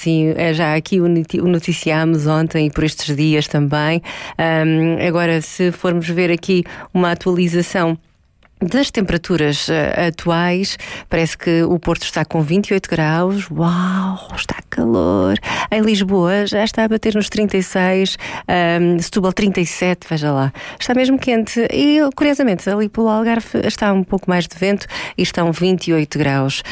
assim, já aqui o noticiámos ontem e por estes dias também. Agora, se formos ver aqui uma atualização das temperaturas atuais, parece que o Porto está com 28 graus. Uau, está calor. Em Lisboa já está a bater nos 36, Setúbal 37, veja lá. Está mesmo quente. E, curiosamente, ali pelo Algarve está um pouco mais de vento e estão 28 graus.